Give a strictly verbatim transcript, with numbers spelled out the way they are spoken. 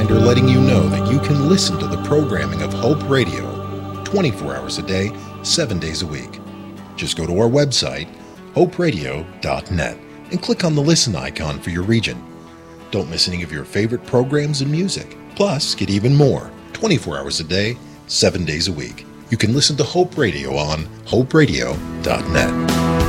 reminder letting you know that you can listen to the programming of Hope Radio twenty-four hours a day, seven days a week. Just go to our website, hope radio dot net, and click on the listen icon for your region. Don't miss any of your favorite programs and music. Plus, get even more twenty-four hours a day, seven days a week. You can listen to Hope Radio on hope radio dot net.